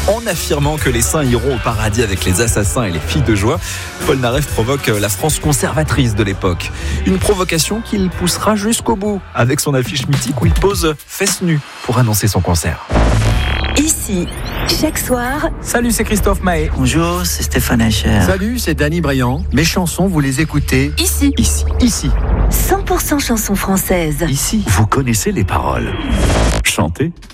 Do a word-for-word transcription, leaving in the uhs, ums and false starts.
en affirmant que les saints iront au paradis avec les assassins et les filles de joie. Paul Naref provoque la France conservatrice de l'époque. Une provocation qu'il poussera jusqu'au bout avec son affiche mythique où il pose fesses nues pour annoncer son concert. Ici, chaque soir. Salut, c'est Christophe Maé. Bonjour, c'est Stéphane Echer. Salut, c'est Danny Briand. Mes chansons, vous les écoutez Ici. Ici. Ici. cent pour cent chansons françaises. Ici. Vous connaissez les paroles. Chantez.